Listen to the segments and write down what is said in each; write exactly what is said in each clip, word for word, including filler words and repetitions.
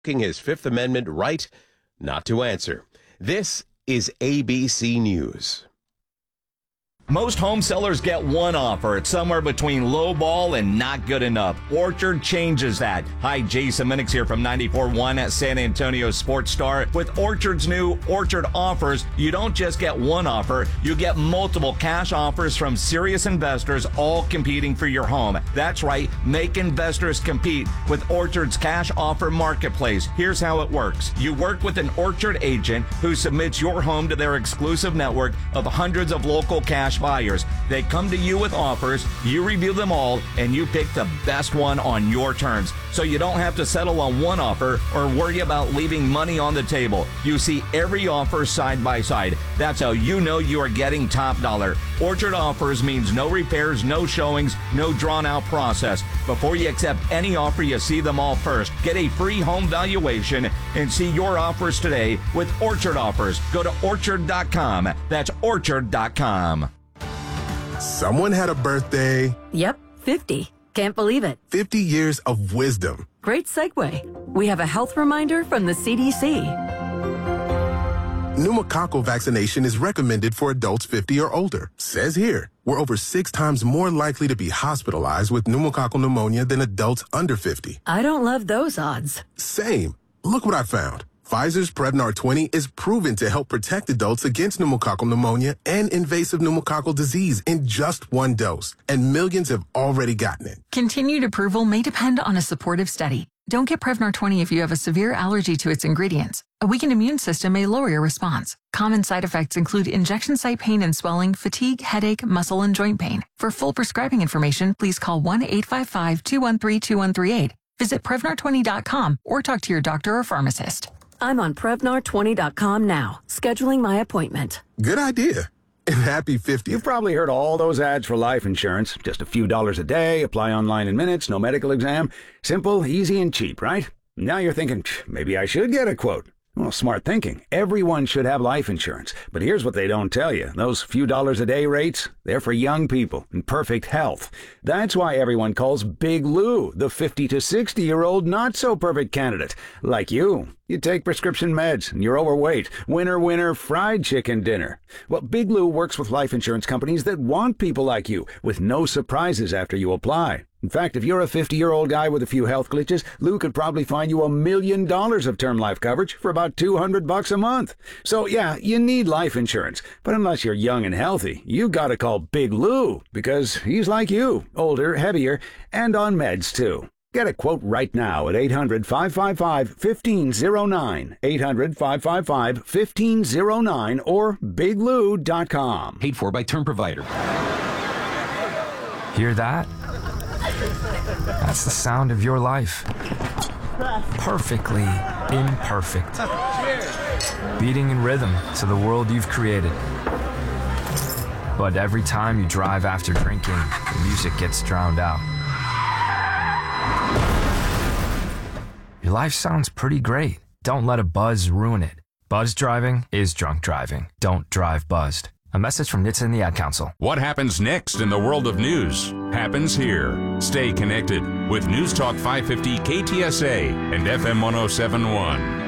his Fifth Amendment right not to answer. This is A B C News. Most home sellers get one offer. It's somewhere between low ball and not good enough. Orchard changes that. Hi, Jason Minix here from ninety-four point one at San Antonio Sports Star. With Orchard's new Orchard offers, you don't just get one offer, you get multiple cash offers from serious investors, all competing for your home. That's right, make investors compete with Orchard's cash offer marketplace. Here's how it works. You work with an Orchard agent who submits your home to their exclusive network of hundreds of local cash buyers. They come to you with offers, you review them all, and you pick the best one on your terms. So you don't have to settle on one offer or worry about leaving money on the table. You see every offer side by side. That's how you know you are getting top dollar. Orchard offers means no repairs, no showings, no drawn out process. Before you accept any offer, you see them all first. Get a free home valuation and see your offers today with Orchard offers. Go to orchard dot com. That's orchard dot com. Someone had a birthday. Yep, fifty. Can't believe it. fifty years of wisdom. Great segue. We have a health reminder from the C D C. Pneumococcal vaccination is recommended for adults fifty or older. Says here, we're over six times more likely to be hospitalized with pneumococcal pneumonia than adults under fifty. I don't love those odds. Same. Look what I found. Pfizer's Prevnar twenty is proven to help protect adults against pneumococcal pneumonia and invasive pneumococcal disease in just one dose, and millions have already gotten it. Continued approval may depend on a supportive study. Don't get Prevnar twenty if you have a severe allergy to its ingredients. A weakened immune system may lower your response. Common side effects include injection site pain and swelling, fatigue, headache, muscle, and joint pain. For full prescribing information, please call one eight five five, two one three, two one three eight. Visit Prevnar twenty dot com or talk to your doctor or pharmacist. I'm on Prevnar twenty dot com now, scheduling my appointment. Good idea. And happy fiftieth. You've probably heard all those ads for life insurance. Just a few dollars a day, apply online in minutes, no medical exam. Simple, easy, and cheap, right? Now you're thinking, maybe I should get a quote. Well, smart thinking. Everyone should have life insurance. But here's what they don't tell you. Those few dollars a day rates, they're for young people in perfect health. That's why everyone calls Big Lou the fifty to sixty-year-old not-so-perfect candidate. Like you. You take prescription meds, and you're overweight. Winner, winner, fried chicken dinner. Well, Big Lou works with life insurance companies that want people like you, with no surprises after you apply. In fact, if you're a fifty-year-old guy with a few health glitches, Lou could probably find you a million dollars of term life coverage for about two hundred bucks a month. So, yeah, you need life insurance. But unless you're young and healthy, you gotta call Big Lou, because he's like you, older, heavier, and on meds, too. Get a quote right now at eight hundred, five five five, one five zero nine, eight hundred, five five five, one five zero nine, or big lou dot com. Paid for by Term Provider. Hear that? That's the sound of your life. Perfectly imperfect. Beating in rhythm to the world you've created. But every time you drive after drinking, the music gets drowned out. Your life sounds pretty great. Don't let a buzz ruin it. Buzz driving is drunk driving. Don't drive buzzed. A message from N H T S A and the Ad Council. What happens next in the world of news happens here. Stay connected with News Talk five fifty K T S A and F M one oh seven point one.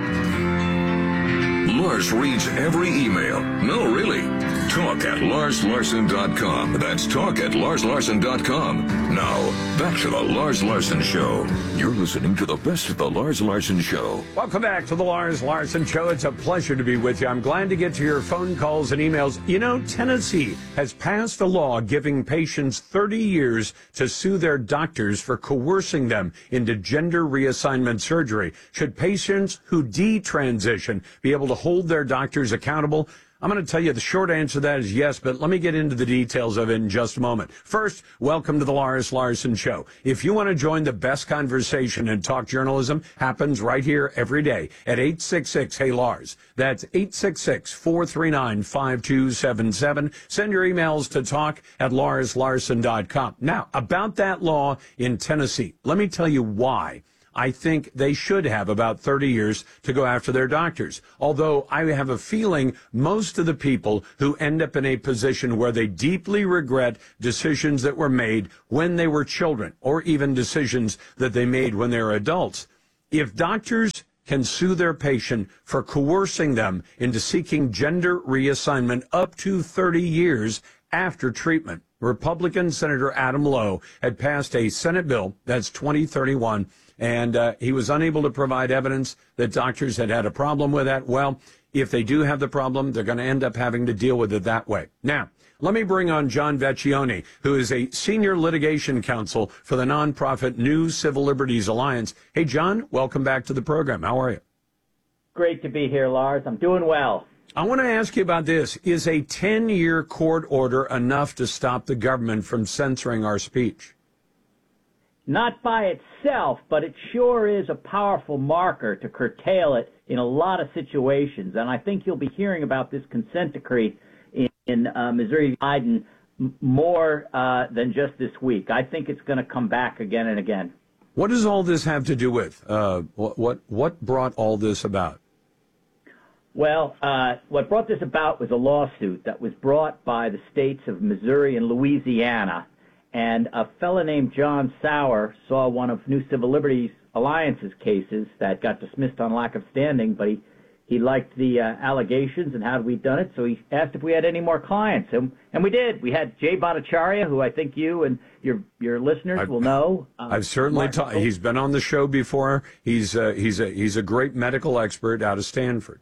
Lars reads every email. No, really. Talk at lars larson dot com. That's talk at lars larson dot com. Now, back to the Lars Larson Show. You're listening to the best of the Lars Larson Show. Welcome back to the Lars Larson Show. It's a pleasure to be with you. I'm glad to get to your phone calls and emails. You know, Tennessee has passed a law giving patients thirty years to sue their doctors for coercing them into gender reassignment surgery. Should patients who detransition be able to hold their doctors accountable? I'm going to tell you the short answer to that is yes, but let me get into the details of it in just a moment. First, welcome to the Lars Larson Show. If you want to join the best conversation in talk journalism, happens right here every day at eight six six, hey Lars. That's eight six six, four three nine, five two seven seven. Send your emails to talk at lars larson dot com. Now, about that law in Tennessee, let me tell you why I think they should have about thirty years to go after their doctors. Although I have a feeling most of the people who end up in a position where they deeply regret decisions that were made when they were children, or even decisions that they made when they were adults, If doctors can sue their patient for coercing them into seeking gender reassignment up to thirty years after treatment. Republican Senator Adam Lowe had passed a Senate bill, that's twenty thirty-one, and uh, he was unable to provide evidence that doctors had had a problem with that. Well, if they do have the problem, they're going to end up having to deal with it that way. Now, let me bring on John Vecchione, who is a senior litigation counsel for the nonprofit New Civil Liberties Alliance. Hey, John, welcome back to the program. How are you? Great to be here, Lars. I'm doing well. I want to ask you about this. Is a ten-year court order enough to stop the government from censoring our speech? Not by itself, but it sure is a powerful marker to curtail it in a lot of situations. And I think you'll be hearing about this consent decree in, in uh, Missouri Biden more uh, than just this week. I think it's going to come back again and again. What does all this have to do with? Uh, what, what, what brought all this about? Well, uh, what brought this about was a lawsuit that was brought by the states of Missouri and Louisiana. And a fellow named John Sauer saw one of New Civil Liberties Alliance's cases that got dismissed on lack of standing, but he, he liked the uh, allegations and how we'd done it, so he asked if we had any more clients. And, and we did. We had Jay Bhattacharya, who I think you and your your listeners I've, will know. Uh, I've certainly taught. He's been on the show before. He's uh, he's a he's a great medical expert out of Stanford.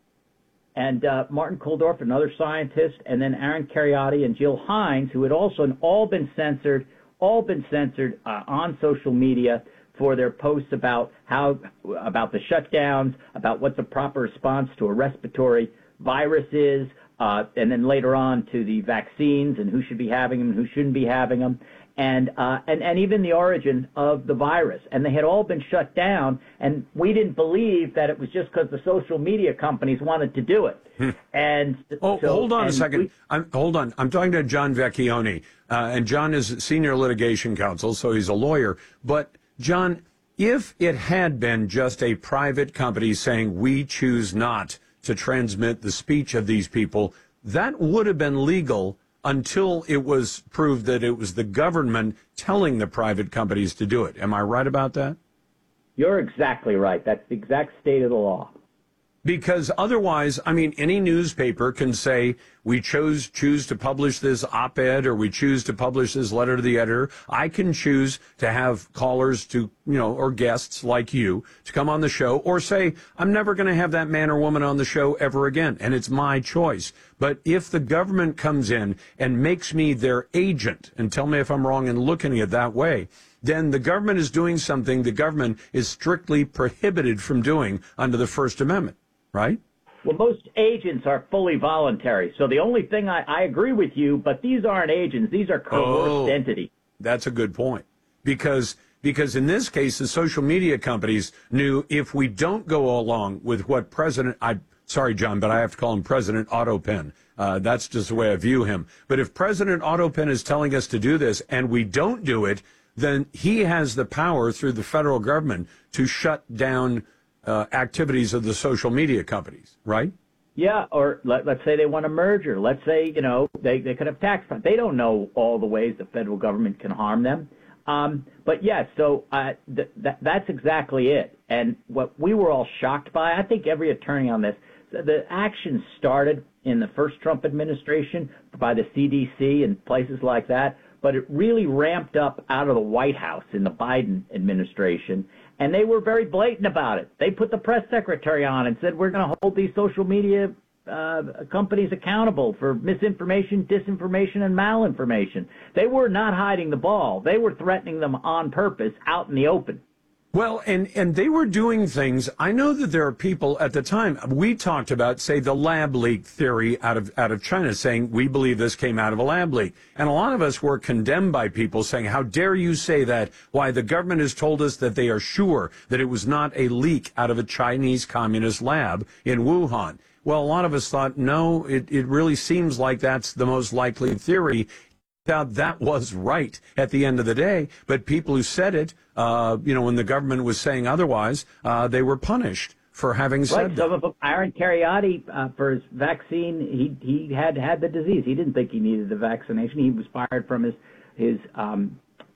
And uh, Martin Kulldorff, another scientist, and then Aaron Cariotti and Jill Hines, who had also all been censored, all been censored uh, on social media for their posts about how about the shutdowns, about what the proper response to a respiratory virus is, uh, and then later on to the vaccines and who should be having them and who shouldn't be having them. And, uh, and and even the origin of the virus. And they had all been shut down, and we didn't believe that it was just because the social media companies wanted to do it. Hmm. And oh, so, hold on and a second. We, I'm, hold on. I'm talking to John Vecchione, uh, and John is senior litigation counsel, so he's a lawyer. But, John, if it had been just a private company saying we choose not to transmit the speech of these people, that would have been legal until it was proved that it was the government telling the private companies to do it. Am I right about that? You're exactly right. That's the exact state of the law. Because otherwise, I mean, any newspaper can say, we chose choose to publish this op-ed or we choose to publish this letter to the editor. I can choose to have callers to, you know, or guests like you to come on the show or say, I'm never going to have that man or woman on the show ever again. And it's my choice. But if the government comes in and makes me their agent, and tell me if I'm wrong in looking at it that way, then the government is doing something the government is strictly prohibited from doing under the First Amendment. Right? Well, most agents are fully voluntary. So the only thing I, I agree with you, but these aren't agents. These are coerced oh, entities. That's a good point. Because because in this case, the social media companies knew if we don't go along with what President, I sorry, John, but I have to call him President Autopen. Uh, that's just the way I view him. But if President Autopen is telling us to do this and we don't do it, then he has the power through the federal government to shut down Uh, activities of the social media companies, right? Yeah, or let, let's say they want a merger. Let's say, you know, they, they could have tax funds. They don't know all the ways the federal government can harm them. Um, but, yes, yeah, so uh, th- th- that's exactly it. And what we were all shocked by, I think every attorney on this, the action started in the first Trump administration by the C D C and places like that, but it really ramped up out of the White House in the Biden administration. And they were very blatant about it. They put the press secretary on and said, we're going to hold these social media uh, companies accountable for misinformation, disinformation, and malinformation. They were not hiding the ball. They were threatening them on purpose out in the open. Well, and, and they were doing things. I know that there are people at the time, we talked about, say, the lab leak theory out of out of China, saying we believe this came out of a lab leak. And a lot of us were condemned by people saying, how dare you say that? Why, the government has told us that they are sure that it was not a leak out of a Chinese communist lab in Wuhan. Well, a lot of us thought, no, it, it really seems like that's the most likely theory. Out that was right at the end of the day, but people who said it, uh, you know, when the government was saying otherwise, uh, they were punished for having said right, that. Some of them, Aaron Cariotti, uh, for his vaccine, he he had had the disease. He didn't think he needed the vaccination. He was fired from his his um,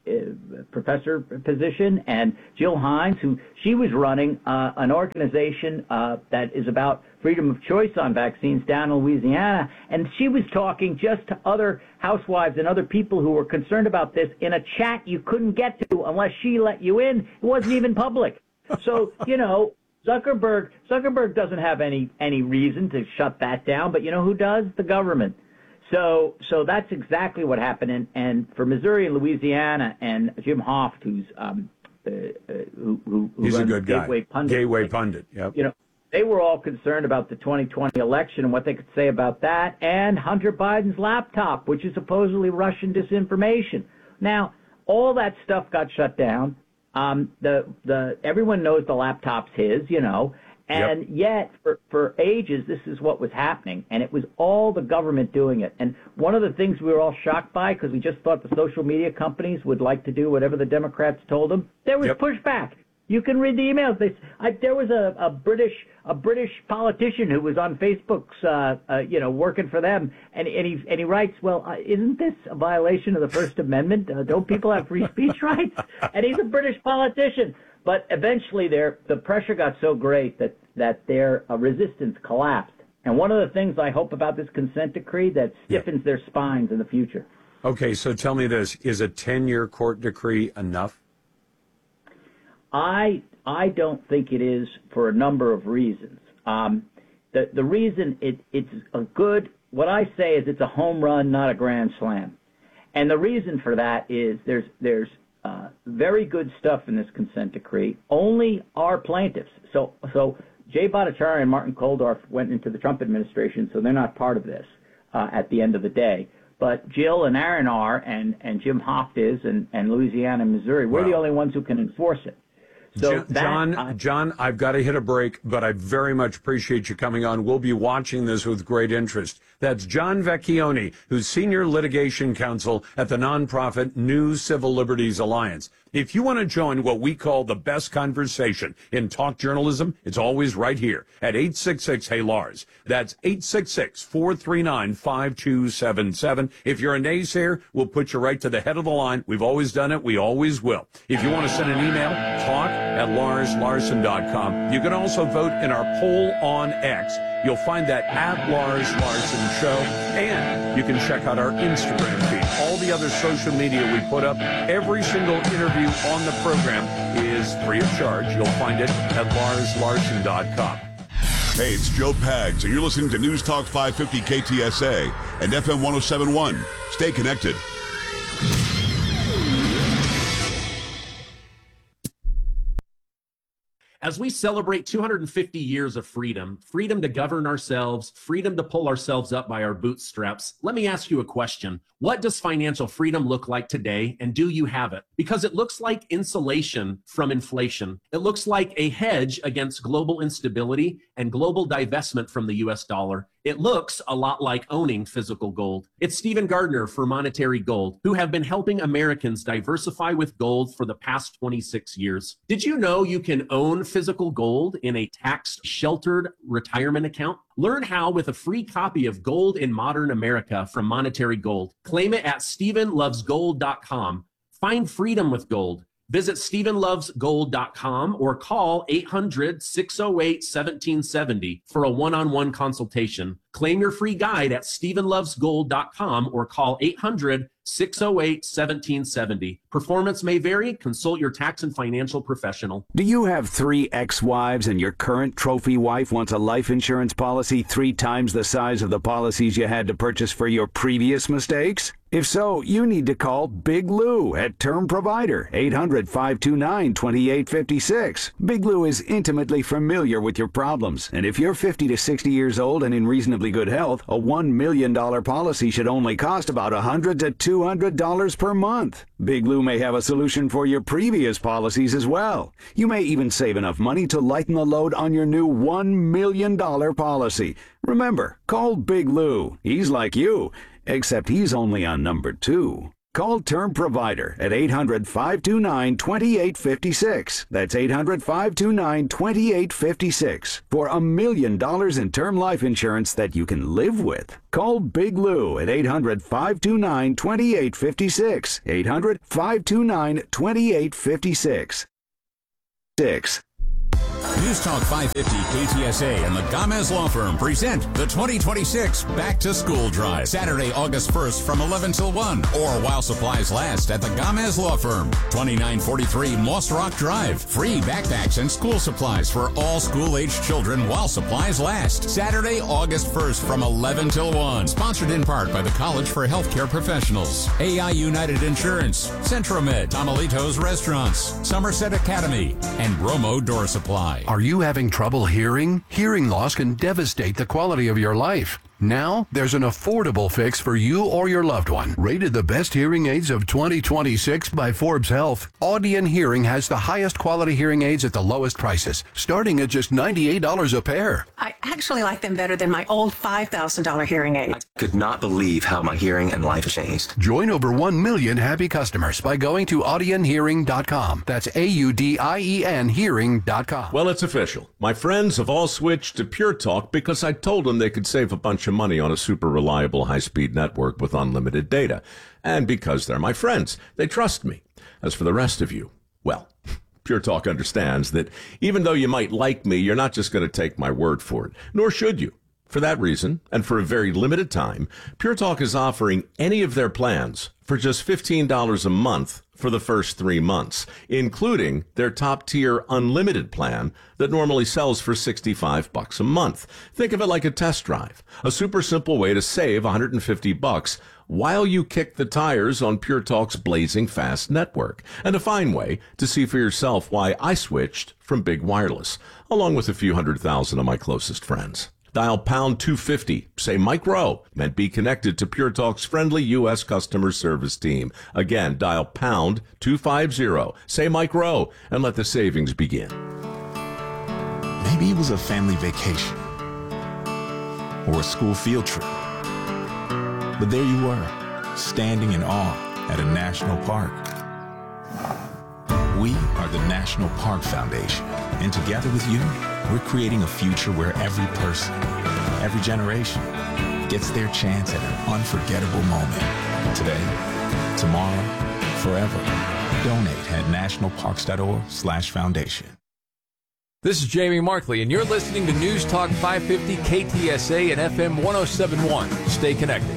uh, professor position, and Jill Hines, who she was running uh, an organization uh, that is about freedom of choice on vaccines down in Louisiana, and she was talking just to other housewives and other people who were concerned about this in a chat you couldn't get to unless she let you in. It wasn't even public. So, you know, Zuckerberg Zuckerberg doesn't have any any reason to shut that down, but you know who does? The government. So so that's exactly what happened. And, and for Missouri and Louisiana and Jim Hoft, who's um, uh, uh, who, who, who he's runs a good guy. Gateway Pundit, Gateway Pundit. Yep. You know, they were all concerned about the twenty twenty election and what they could say about that, and Hunter Biden's laptop, which is supposedly Russian disinformation. Now, all that stuff got shut down. Um, the the everyone knows the laptop's his, you know, and yep. yet for for ages this is what was happening, and it was all the government doing it. And one of the things we were all shocked by, because we just thought the social media companies would like to do whatever the Democrats told them, there was yep. pushback. You can read the emails. They, I, there was a, a British a British politician who was on Facebook's, uh, uh, you know, working for them, and, and he and he writes, well, uh, isn't this a violation of the First Amendment? Uh, don't people have free speech rights? And he's a British politician. But eventually, their the pressure got so great that that their uh, resistance collapsed. And one of the things I hope about this consent decree that stiffens yeah. their spines in the future. Okay, so tell me this: is a ten-year court decree enough? I I don't think it is for a number of reasons. Um, the the reason it it's a good what I say is it's a home run, not a grand slam, and the reason for that is there's there's uh, very good stuff in this consent decree. Only our plaintiffs. So so Jay Bhattacharya and Martin Kulldorff went into the Trump administration, so they're not part of this uh, at the end of the day. But Jill and Aaron are, and and Jim Hoft is, and and Louisiana and Missouri. We're wow. the only ones who can enforce it. So John, that, uh, John, I've got to hit a break, but I very much appreciate you coming on. We'll be watching this with great interest. That's John Vecchione, who's Senior Litigation Counsel at the nonprofit New Civil Liberties Alliance. If you want to join what we call the best conversation in talk journalism, it's always right here at eight six six, hey Lars. That's eight six six, four three nine, five two seven seven. If you're a naysayer, we'll put you right to the head of the line. We've always done it. We always will. If you want to send an email, talk at lars larson dot com. You can also vote in our poll on X. You'll find that at Lars Larson Show, and you can check out our Instagram feed. All the other social media we put up, every single interview on the program is free of charge. You'll find it at lars larson dot com. Hey, it's Joe Pags, and you're listening to News Talk five fifty K T S A and F M one oh seven point one. Stay connected. As we celebrate two hundred fifty years of freedom, freedom to govern ourselves, freedom to pull ourselves up by our bootstraps, let me ask you a question. What does financial freedom look like today, and do you have it? Because it looks like insulation from inflation. It looks like a hedge against global instability and global divestment from the U S dollar. It looks a lot like owning physical gold. It's Stephen Gardner for Monetary Gold, who have been helping Americans diversify with gold for the past twenty-six years. Did you know you can own physical gold in a tax-sheltered retirement account? Learn how with a free copy of Gold in Modern America from Monetary Gold. Claim it at stephen loves gold dot com. Find freedom with gold. Visit stephen loves gold dot com or call eight hundred, six oh eight, one seven seven oh for a one-on-one consultation. Claim your free guide at stephen loves gold dot com or call eight hundred, six oh eight, one seven seven oh. Performance may vary. Consult your tax and financial professional. Do you have three ex-wives and your current trophy wife wants a life insurance policy three times the size of the policies you had to purchase for your previous mistakes? If so, you need to call Big Lou at Term Provider, eight hundred, five two nine, two eight five six. Big Lou is intimately familiar with your problems, and if you're fifty to sixty years old and in reasonably good health, a one million dollars policy should only cost about one hundred to two hundred dollars per month. Big Lou may have a solution for your previous policies as well. You may even save enough money to lighten the load on your new one million dollars policy. Remember, call Big Lou. He's like you, except he's only on number two. Call Term Provider at eight hundred, five two nine, two eight five six. That's eight hundred, five two nine, two eight five six for a million dollars in term life insurance that you can live with. Call Big Lou at eight hundred, five two nine, two eight five six. eight hundred, five two nine, two eight five six. Six. News Talk five fifty K T S A and the Gomez Law Firm present the twenty twenty-six Back to School Drive. Saturday, August first from eleven till one, or while supplies last at the Gomez Law Firm, twenty-nine forty-three Moss Rock Drive. Free backpacks and school supplies for all school-aged children while supplies last. Saturday, August first from eleven till one. Sponsored in part by the College for Healthcare Professionals, A I United Insurance, Centromed, Tamalitos Restaurants, Somerset Academy, and Bromo Door Supply. Are you having trouble hearing? Hearing loss can devastate the quality of your life. Now, there's an affordable fix for you or your loved one. Rated the best hearing aids of twenty twenty-six by Forbes Health, Audion Hearing has the highest quality hearing aids at the lowest prices, starting at just ninety-eight dollars a pair. I actually like them better than my old five thousand dollars hearing aid. I could not believe how my hearing and life changed. Join over one million happy customers by going to audion hearing dot com. That's A U D I E N hearing dot com. Well, it's official. My friends have all switched to Pure Talk because I told them they could save a bunch of money on a super reliable high-speed network with unlimited data. And because they're my friends, they trust me. As for the rest of you, well, Pure Talk understands that even though you might like me, you're not just going to take my word for it, nor should you. For that reason, and for a very limited time, Pure Talk is offering any of their plans for just fifteen dollars a month for the first three months, including their top-tier unlimited plan that normally sells for sixty-five bucks a month. Think of it like a test drive, a super simple way to save one hundred fifty bucks while you kick the tires on Pure Talk's blazing fast network, and a fine way to see for yourself why I switched from Big Wireless, along with a few hundred thousand of my closest friends. Dial pound two fifty, say Mike Rowe, and be connected to Pure Talk's friendly U S customer service team. Again, dial pound two fifty, say Mike Rowe, and let the savings begin. Maybe it was a family vacation or a school field trip. But there you were, standing in awe at a national park. We are the National Park Foundation, and together with you, we're creating a future where every person, every generation, gets their chance at an unforgettable moment. Today, tomorrow, forever. Donate at nationalparks.org slash foundation. This is Jamie Markley, and you're listening to News Talk five fifty K T S A and F M one oh seven point one. Stay connected.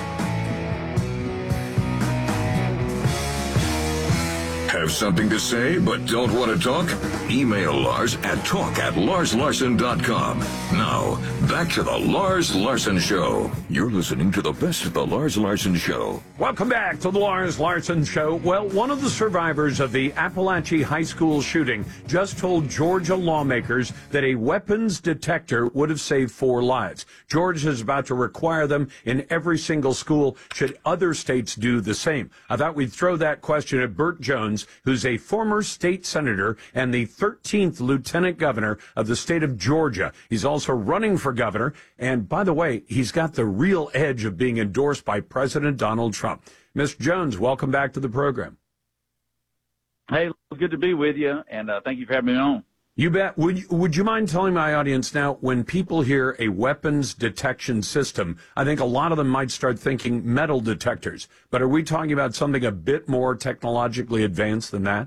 Have something to say but don't want to talk? Email Lars at talk at lars larson dot com. Now, back to the Lars Larson Show. You're listening to the best of the Lars Larson Show. Welcome back to the Lars Larson Show. Well, one of the survivors of the Appalachia High School shooting just told Georgia lawmakers that a weapons detector would have saved four lives. Georgia is about to require them in every single school. Should other states do the same? I thought we'd throw that question at Burt Jones, who's a former state senator and the thirteenth lieutenant governor of the state of Georgia. He's also running for governor. And by the way, he's got the real edge of being endorsed by President Donald Trump. Mister Jones, welcome back to the program. Hey, good to be with you, and uh, thank you for having me on. You bet. Would you, would you mind telling my audience now, when people hear a weapons detection system, I think a lot of them might start thinking metal detectors. But are we talking about something a bit more technologically advanced than that?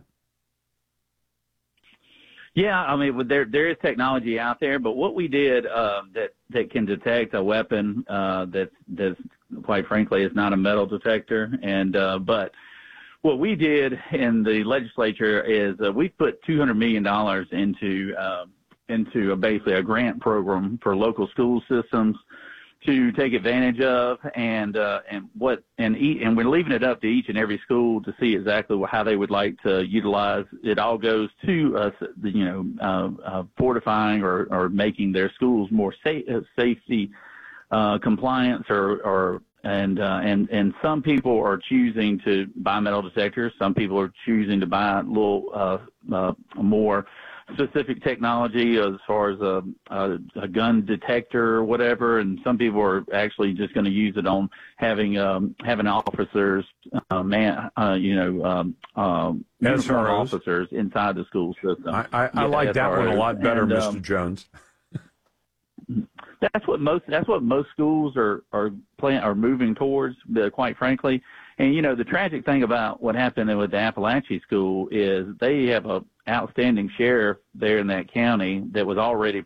Yeah, I mean, there there is technology out there, but what we did uh, that that can detect a weapon uh, that that's quite frankly is not a metal detector, and uh, but. What we did in the legislature is uh, we put two hundred million dollars into uh, into a, basically a grant program for local school systems to take advantage of, and uh, and what and eat, and we're leaving it up to each and every school to see exactly how they would like to utilize. It all goes to us, you know, uh, uh, fortifying or, or making their schools more safe, safety uh, compliance or or. And, uh, and, and some people are choosing to buy metal detectors. Some people are choosing to buy a little, uh, uh, more specific technology as far as a, a, a gun detector or whatever, and some people are actually just going to use it on having um, having officers, uh, man, uh, you know, um, um, uniformed officers inside the school system. I, I, I Yeah, like that one a S R Os. lot better, And, Mister um, Jones. That's what most that's what most schools are are plan are moving towards, uh, quite frankly. And you know, the tragic thing about what happened with the Appalachia school is they have a outstanding sheriff there in that county that was already